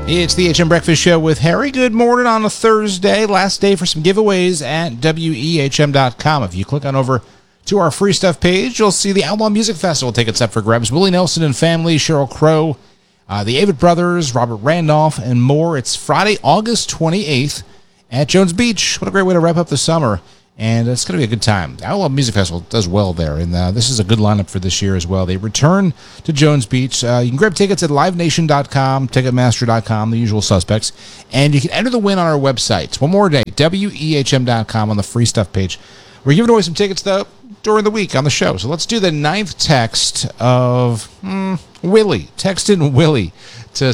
It's the HM Breakfast Show with Harry. Good morning on a Thursday. Last day for some giveaways at WEHM.com. If you click on over to our free stuff page, you'll see the Outlaw Music Festival tickets up for grabs. Willie Nelson and Family, Sheryl Crow, the Avett Brothers, Robert Randolph, and more. It's Friday, August 28th at Jones Beach. What a great way to wrap up the summer. And it's going to be a good time. The Outlaw Music Festival does well there, and this is a good lineup for this year as well. They return to Jones Beach. You can grab tickets at livenation.com, ticketmaster.com, the usual suspects, and you can enter the win on our website. One more day, wehm.com on the free stuff page. We're giving away some tickets, though, during the week on the show. So let's do the 9th text of Willie. Text in Willie to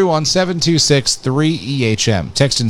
631-726-3EHM. Text in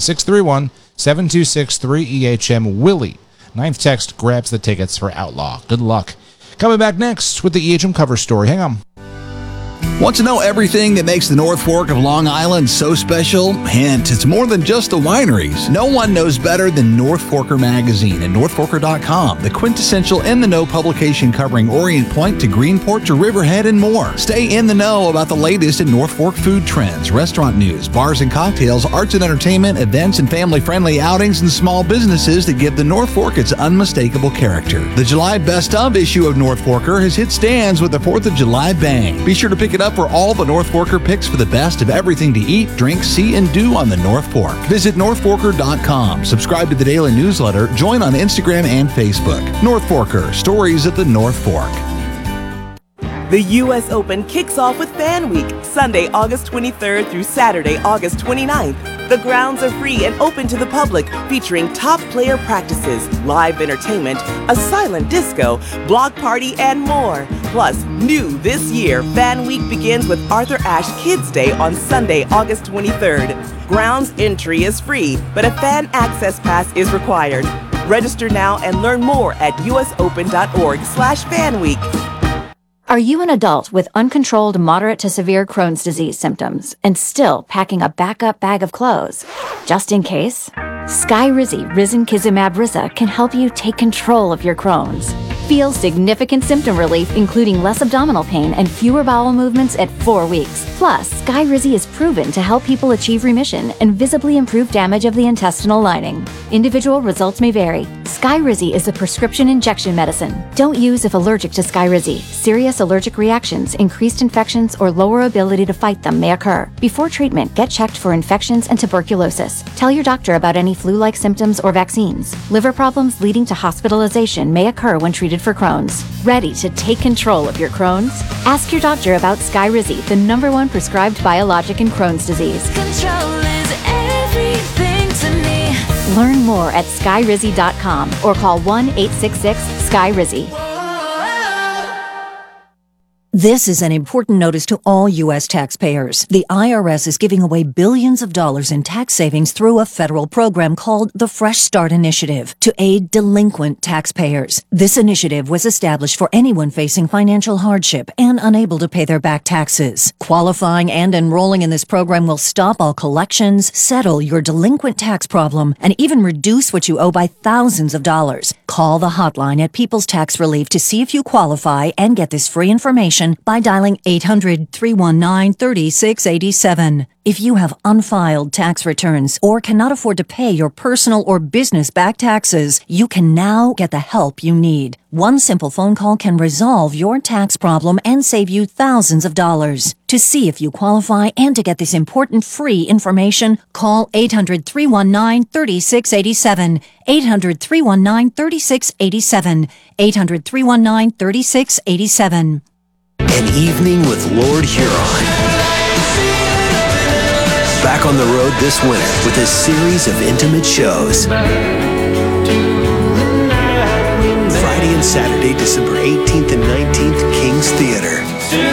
631-726-3EHM. Willie. 9th text grabs the tickets for Outlaw. Good luck. Coming back next with the EHM cover story. Hang on. Want to know everything that makes the North Fork of Long Island so special? Hint, it's more than just the wineries. No one knows better than North Forker Magazine and NorthForker.com, the quintessential in-the-know publication covering Orient Point to Greenport to Riverhead and more. Stay in the know about the latest in North Fork food trends, restaurant news, bars and cocktails, arts and entertainment, events and family-friendly outings, and small businesses that give the North Fork its unmistakable character. The July Best Of issue of North Forker has hit stands with the 4th of July bang. Be sure to pick it up for all the North Forker picks for the best of everything to eat, drink, see, and do on the North Fork. Visit NorthForker.com. Subscribe to the daily newsletter. Join on Instagram and Facebook. North Forker, stories at the North Fork. The U.S. Open kicks off with Fan Week, Sunday, August 23rd through Saturday, August 29th. The grounds are free and open to the public, featuring top player practices, live entertainment, a silent disco, block party, and more. Plus, new this year, Fan Week begins with Arthur Ashe Kids Day on Sunday, August 23rd. Grounds entry is free, but a fan access pass is required. Register now and learn more at usopen.org/fanweek. Are you an adult with uncontrolled moderate to severe Crohn's disease symptoms and still packing a backup bag of clothes? Just in case? Skyrizi Risankizumab Riza can help you take control of your Crohn's. Feel significant symptom relief, including less abdominal pain and fewer bowel movements at 4 weeks. Plus, Skyrizi is proven to help people achieve remission and visibly improve damage of the intestinal lining. Individual results may vary. Skyrizi is a prescription injection medicine. Don't use if allergic to Skyrizi. Serious allergic reactions, increased infections, or lower ability to fight them may occur. Before treatment, get checked for infections and tuberculosis. Tell your doctor about any flu-like symptoms or vaccines. Liver problems leading to hospitalization may occur when treated for Crohn's. Ready to take control of your Crohn's? Ask your doctor about Skyrizi, the #1 prescribed biologic in Crohn's disease. Control is everything to me. Learn more at skyrizi.com or call 1-866-SKYRIZI. This is an important notice to all U.S. taxpayers. The IRS is giving away billions of dollars in tax savings through a federal program called the Fresh Start Initiative to aid delinquent taxpayers. This initiative was established for anyone facing financial hardship and unable to pay their back taxes. Qualifying and enrolling in this program will stop all collections, settle your delinquent tax problem, and even reduce what you owe by thousands of dollars. Call the hotline at People's Tax Relief to see if you qualify and get this free information by dialing 800-319-3687. If you have unfiled tax returns or cannot afford to pay your personal or business back taxes, you can now get the help you need. One simple phone call can resolve your tax problem and save you thousands of dollars. To see if you qualify and to get this important free information, call 800-319-3687. 800-319-3687. 800-319-3687. An evening with Lord Huron. Back on the road this winter with a series of intimate shows. Friday and Saturday, December 18th and 19th, King's Theater.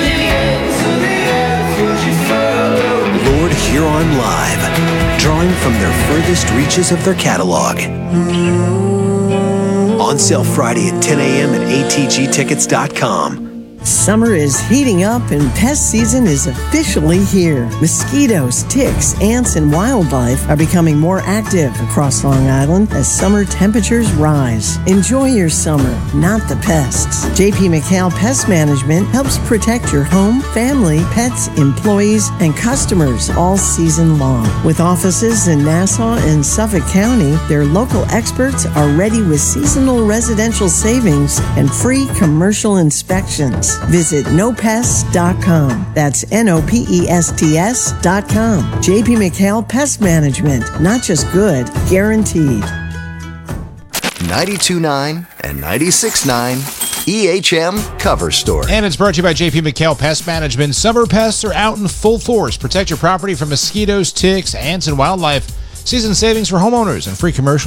Lord Huron Live, drawing from their furthest reaches of their catalog. On sale Friday at 10 a.m. at atgtickets.com. Summer is heating up and pest season is officially here. Mosquitoes, ticks, ants, and wildlife are becoming more active across Long Island as summer temperatures rise. Enjoy your summer, not the pests. JP McHale Pest Management helps protect your home, family, pets, employees, and customers all season long. With offices in Nassau and Suffolk County, their local experts are ready with seasonal residential savings and free commercial inspections. Visit nopests.com. That's NOPESTS.com. JP McHale Pest Management. Not just good, guaranteed. 92.9 and 96.9 EHM Cover Story. And it's brought to you by JP McHale Pest Management. Summer pests are out in full force. Protect your property from mosquitoes, ticks, ants, and wildlife. Season savings for homeowners and free commercial